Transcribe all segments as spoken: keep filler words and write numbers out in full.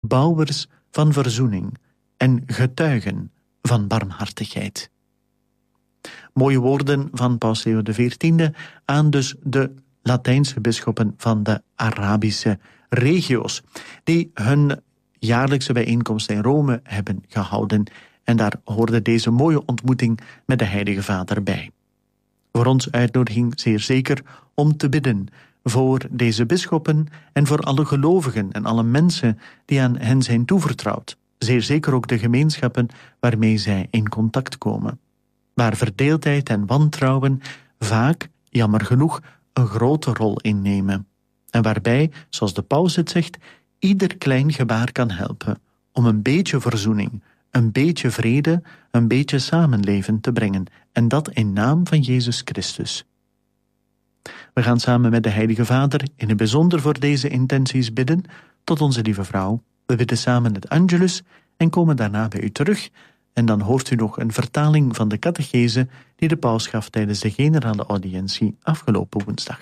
bouwers van verzoening en getuigen van barmhartigheid. Mooie woorden van Paus Leo de veertiende aan dus de Latijnse bisschoppen van de Arabische regio's, die hun jaarlijkse bijeenkomst in Rome hebben gehouden. En daar hoorde deze mooie ontmoeting met de Heilige Vader bij. Voor ons uitnodiging zeer zeker om te bidden voor deze bisschoppen en voor alle gelovigen en alle mensen die aan hen zijn toevertrouwd. Zeer zeker ook de gemeenschappen waarmee zij in contact komen. Waar verdeeldheid en wantrouwen vaak, jammer genoeg, een grote rol innemen. En waarbij, zoals de paus het zegt, ieder klein gebaar kan helpen om een beetje verzoening, een beetje vrede, een beetje samenleven te brengen. En dat in naam van Jezus Christus. We gaan samen met de Heilige Vader in het bijzonder voor deze intenties bidden tot onze lieve vrouw. We bidden samen het Angelus en komen daarna bij u terug. En dan hoort u nog een vertaling van de catechese die de paus gaf tijdens de generale audiëntie afgelopen woensdag.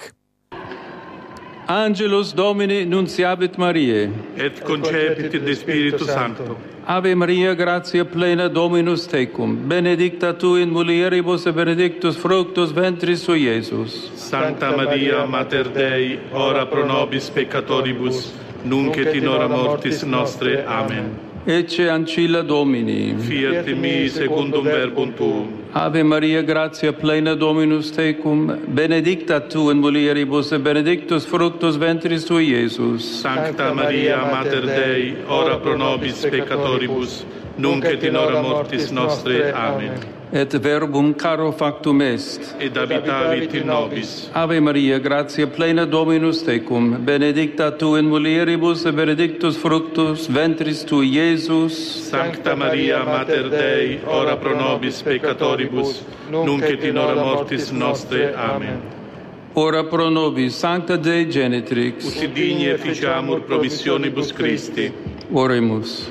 Angelus Domini nunciabit Mariae. Et concepit de Spiritu Sancto. Ave Maria, gratia plena, Dominus tecum. Benedicta tu in mulieribus et benedictus fructus ventris sui, Iesus. Sancta Maria, Mater Dei, ora pro nobis peccatoribus, nunc et in hora mortis nostre. Amen. Ecce ancilla Domini. Fiat in mi secundum verbum tuum. Ave Maria, gratia plena, Dominus tecum. Benedicta tu in mulieribus et benedictus fructus ventris tui, Iesus. Sancta Maria, Mater Dei, ora pro nobis peccatoribus, nunc et in hora mortis nostre. Amen. Et verbum caro factum est. Et habitavit in nobis. Ave Maria, gratia plena, Dominus tecum. Benedicta tu in mulieribus et benedictus fructus ventris tui, Iesus. Sancta Maria, Mater Dei, ora pro nobis peccatoribus, nunc et in hora mortis nostre. Amen. Ora pro nobis, Sancta Dei Genitrix. Ut digni efficiamur promissionibus Christi. Oremus.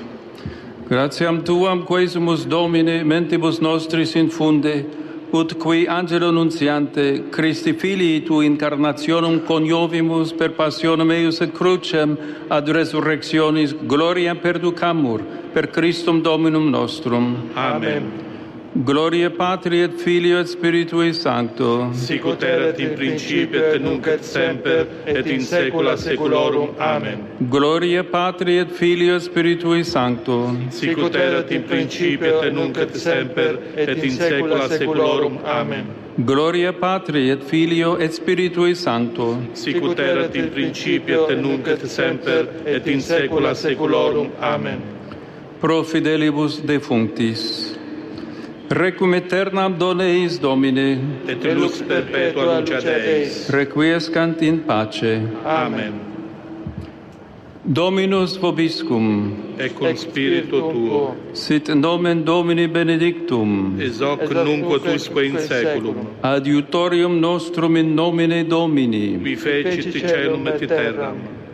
Gratiam tuam quesumus Domine mentibus nostris infunde, ut qui angelo nuntiante Christi filii tu incarnationem coniovimus per passionem eius et crucem ad resurrectionis gloriam perducamur per Christum Dominum nostrum. Amen. Gloria Patri et Filio et Spiritui Sancto. Sic ut erat in principio et nunc et semper et in saecula saeculorum. Amen. Gloria Patri et Filio et Spiritui Sancto. Sic ut erat in principio et nunc et semper et in saecula saeculorum. Amen. Gloria Patri et Filio et Spiritui Sancto. Sic ut erat in principio et nunc et semper et in saecula saeculorum. Amen. Pro fidelibus defunctis. Requiem aeternam dona eis Domine. Et lux perpetua luceat eis. Requiescant in pace. Amen. Dominus vobiscum. Et cum spiritu tuo. Sit nomen Domini benedictum. Ex hoc nunc et usque in saeculum. Adiutorium nostrum in nomine Domini. Qui fecit caelum et terram.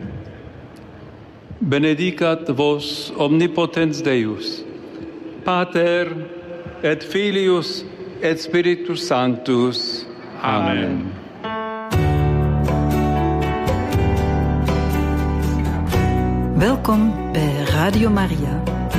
Benedicat vos omnipotens Deus, Pater et Filius et Spiritus Sanctus. Amen. Welkom bij Radio Maria.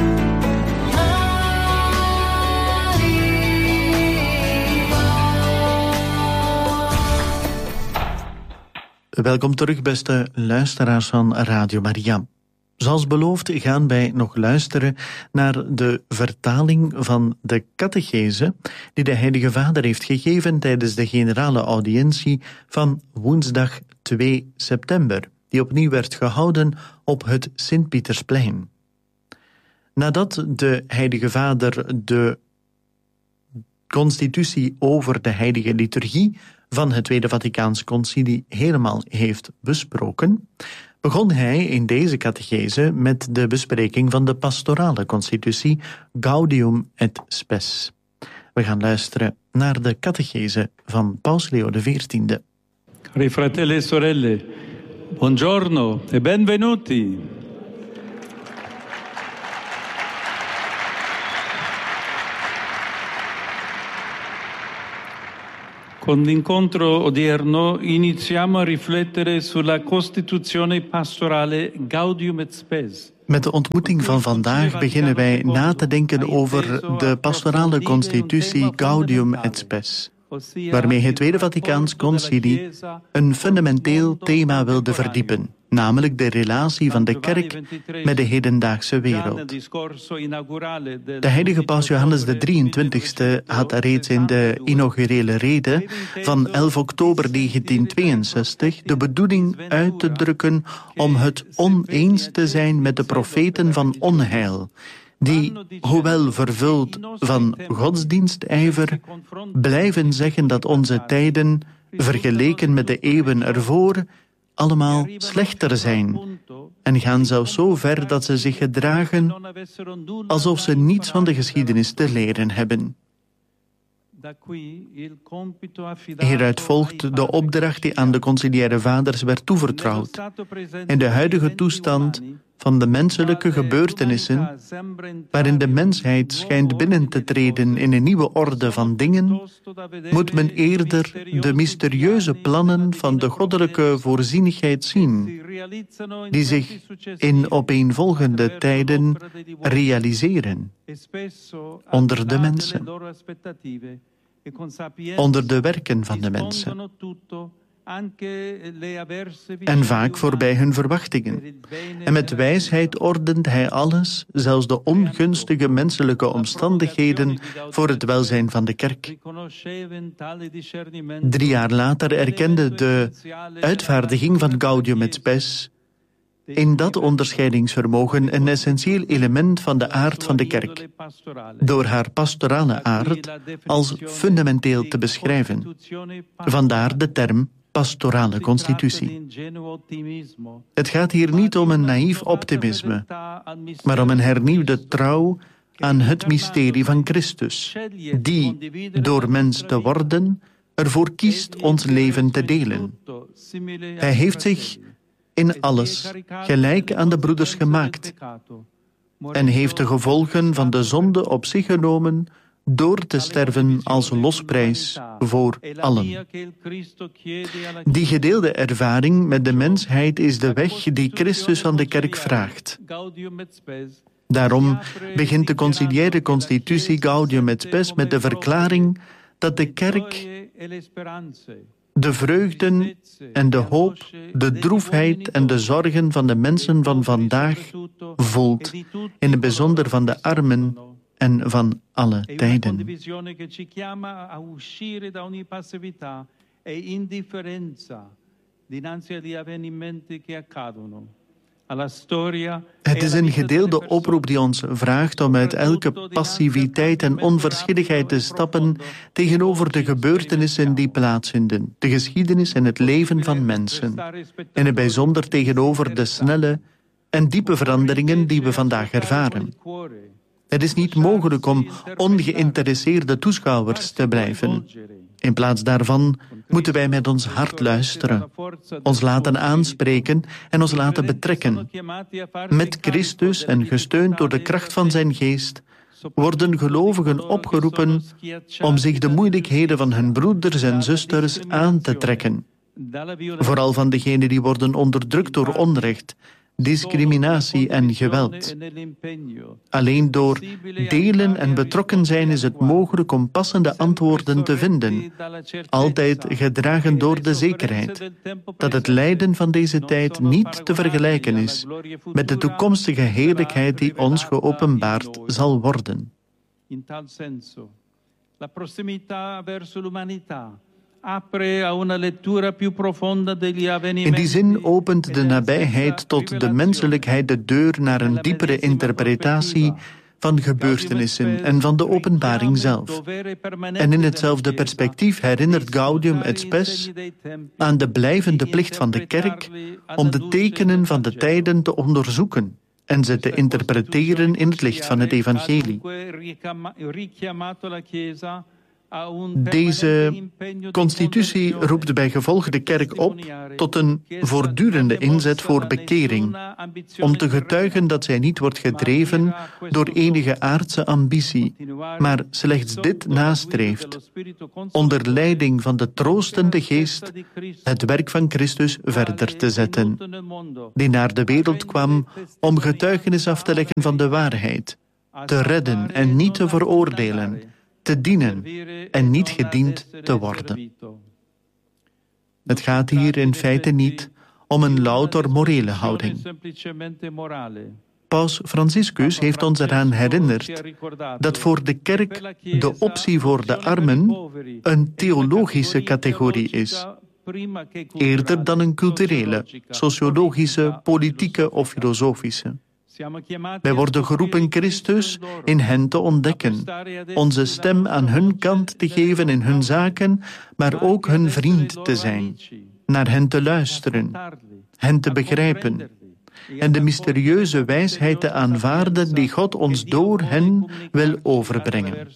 Welkom terug, beste luisteraars van Radio Maria. Zoals beloofd gaan wij nog luisteren naar de vertaling van de catechese die de Heilige Vader heeft gegeven tijdens de generale audiëntie van woensdag twee september, die opnieuw werd gehouden op het Sint-Pietersplein. Nadat de Heilige Vader de constitutie over de heilige liturgie van het Tweede Vaticaans Concilie helemaal heeft besproken, begon hij in deze catechese met de bespreking van de pastorale constitutie Gaudium et Spes. We gaan luisteren naar de catechese van Paus Leo de veertiende. Cari fratelli e sorelle, buongiorno e benvenuti. Con l'incontro odierno iniziamo a riflettere sulla Costituzione pastorale Gaudium et Spes, Met de ontmoeting van vandaag beginnen wij na te denken over de pastorale constitutie Gaudium et Spes, waarmee het Tweede Vaticaans Concilie een fundamenteel thema wilde verdiepen, namelijk de relatie van de kerk met de hedendaagse wereld. De heilige paus Johannes de drieëntwintigste had reeds in de inaugurele rede van elf oktober negentienhonderdtweeënzestig de bedoeling uit te drukken om het oneens te zijn met de profeten van onheil, die, hoewel vervuld van godsdienstijver, blijven zeggen dat onze tijden, vergeleken met de eeuwen ervoor, allemaal slechter zijn, en gaan zelfs zo ver dat ze zich gedragen alsof ze niets van de geschiedenis te leren hebben. Hieruit volgt de opdracht die aan de conciliaire vaders werd toevertrouwd. In de huidige toestand van de menselijke gebeurtenissen, waarin de mensheid schijnt binnen te treden in een nieuwe orde van dingen, moet men eerder de mysterieuze plannen van de goddelijke voorzienigheid zien, die zich in opeenvolgende tijden realiseren onder de mensen, onder de werken van de mensen, en vaak voorbij hun verwachtingen. En met wijsheid ordent hij alles, zelfs de ongunstige menselijke omstandigheden, voor het welzijn van de kerk. Drie jaar later erkende de uitvaardiging van Gaudium et Spes in dat onderscheidingsvermogen een essentieel element van de aard van de kerk, door haar pastorale aard als fundamenteel te beschrijven. Vandaar de term pastorale constitutie. Het gaat hier niet om een naïef optimisme, maar om een hernieuwde trouw aan het mysterie van Christus, die, door mens te worden, ervoor kiest ons leven te delen. Hij heeft zich in alles gelijk aan de broeders gemaakt en heeft de gevolgen van de zonde op zich genomen door te sterven als losprijs voor allen. Die gedeelde ervaring met de mensheid is de weg die Christus aan de kerk vraagt. Daarom begint de conciliaire constitutie Gaudium et Spes met de verklaring dat de kerk de vreugden en de hoop, de droefheid en de zorgen van de mensen van vandaag voelt, in het bijzonder van de armen en van alle tijden. Het is een gedeelde oproep die ons vraagt om uit elke passiviteit en onverschilligheid te stappen tegenover de gebeurtenissen die plaatsvinden, de geschiedenis en het leven van mensen, en het bijzonder tegenover de snelle en diepe veranderingen die we vandaag ervaren. Het is niet mogelijk om ongeïnteresseerde toeschouwers te blijven. In plaats daarvan moeten wij met ons hart luisteren, ons laten aanspreken en ons laten betrekken. Met Christus en gesteund door de kracht van zijn geest worden gelovigen opgeroepen om zich de moeilijkheden van hun broeders en zusters aan te trekken. Vooral van degenen die worden onderdrukt door onrecht, discriminatie en geweld. Alleen door delen en betrokken zijn is het mogelijk om passende antwoorden te vinden, altijd gedragen door de zekerheid dat het lijden van deze tijd niet te vergelijken is met de toekomstige heerlijkheid die ons geopenbaard zal worden. In tal senso, la prossimità verso l'umanità. In die zin opent de nabijheid tot de menselijkheid de deur naar een diepere interpretatie van gebeurtenissen en van de openbaring zelf. En in hetzelfde perspectief herinnert Gaudium et Spes aan de blijvende plicht van de kerk om de tekenen van de tijden te onderzoeken en ze te interpreteren in het licht van het evangelie. Deze constitutie roept bij gevolg de kerk op tot een voortdurende inzet voor bekering, om te getuigen dat zij niet wordt gedreven door enige aardse ambitie, maar slechts dit nastreeft, onder leiding van de troostende geest, het werk van Christus verder te zetten, die naar de wereld kwam om getuigenis af te leggen van de waarheid, te redden en niet te veroordelen, te dienen en niet gediend te worden. Het gaat hier in feite niet om een louter morele houding. Paus Franciscus heeft ons eraan herinnerd dat voor de kerk de optie voor de armen een theologische categorie is, eerder dan een culturele, sociologische, politieke of filosofische. Wij worden geroepen Christus in hen te ontdekken, onze stem aan hun kant te geven in hun zaken, maar ook hun vriend te zijn, naar hen te luisteren, hen te begrijpen en de mysterieuze wijsheid te aanvaarden die God ons door hen wil overbrengen.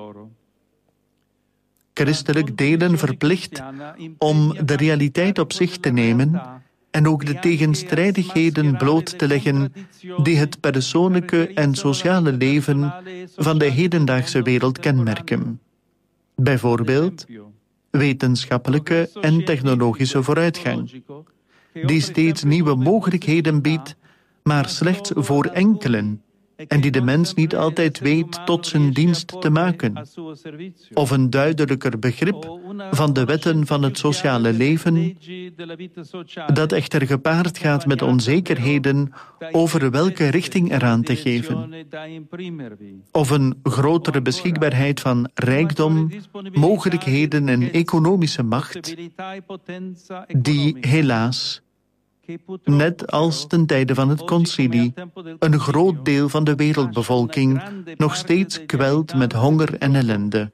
Christelijk delen verplicht om de realiteit op zich te nemen en ook de tegenstrijdigheden bloot te leggen die het persoonlijke en sociale leven van de hedendaagse wereld kenmerken. Bijvoorbeeld wetenschappelijke en technologische vooruitgang, die steeds nieuwe mogelijkheden biedt, maar slechts voor enkelen, en die de mens niet altijd weet tot zijn dienst te maken, of een duidelijker begrip van de wetten van het sociale leven, dat echter gepaard gaat met onzekerheden over welke richting eraan te geven, of een grotere beschikbaarheid van rijkdom, mogelijkheden en economische macht, die helaas, net als ten tijde van het concilie, een groot deel van de wereldbevolking nog steeds kwelt met honger en ellende.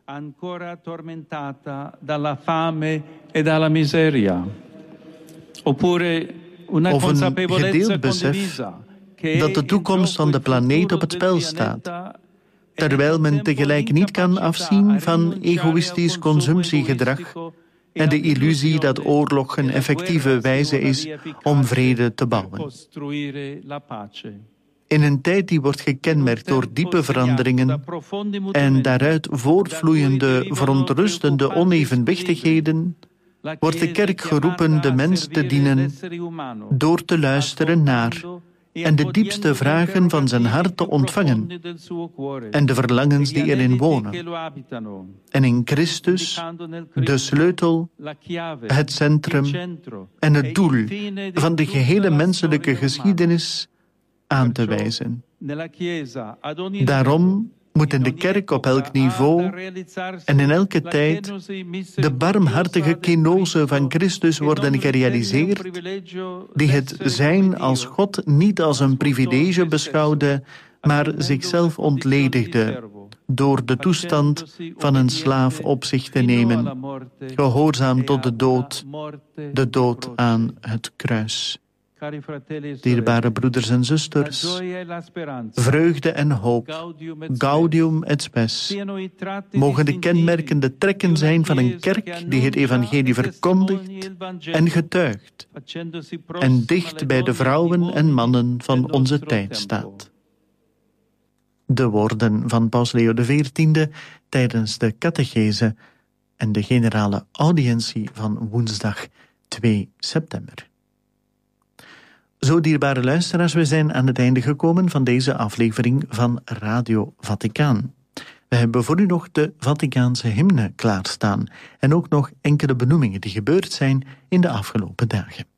Of een gedeeld besef dat de toekomst van de planeet op het spel staat, terwijl men tegelijk niet kan afzien van egoïstisch consumptiegedrag en de illusie dat oorlog een effectieve wijze is om vrede te bouwen. In een tijd die wordt gekenmerkt door diepe veranderingen en daaruit voortvloeiende, verontrustende onevenwichtigheden, wordt de kerk geroepen de mens te dienen door te luisteren naar en de diepste vragen van zijn hart te ontvangen en de verlangens die erin wonen. En in Christus de sleutel, het centrum en het doel van de gehele menselijke geschiedenis aan te wijzen. Daarom moet in de kerk op elk niveau en in elke tijd de barmhartige kenose van Christus worden gerealiseerd, die het zijn als God niet als een privilege beschouwde, maar zichzelf ontledigde door de toestand van een slaaf op zich te nemen, gehoorzaam tot de dood, de dood aan het kruis. Dierbare broeders en zusters, vreugde en hoop, gaudium et spes, mogen de kenmerkende trekken zijn van een kerk die het evangelie verkondigt en getuigt en dicht bij de vrouwen en mannen van onze tijd staat. De woorden van Paus Leo de veertiende tijdens de catechese en de generale audiëntie van woensdag twee september. Zo, dierbare luisteraars, we zijn aan het einde gekomen van deze aflevering van Radio Vaticaan. We hebben voor u nog de Vaticaanse hymne klaarstaan en ook nog enkele benoemingen die gebeurd zijn in de afgelopen dagen.